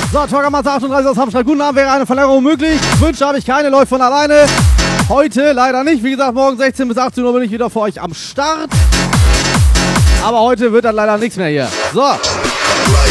So, Talkermaster 38 aus Hamstadt. Guten Abend, wäre eine Verlängerung möglich. Wünsche habe ich keine, läuft von alleine. Heute leider nicht. Wie gesagt, morgen 16 bis 18 Uhr bin ich wieder für euch am Start. Aber heute wird dann leider nichts mehr hier. So.